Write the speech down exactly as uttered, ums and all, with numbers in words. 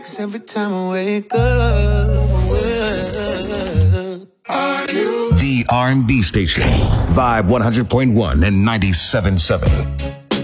text every time I wake up. Are you? The R and B station. Vibe one hundred point one and ninety-seven point seven.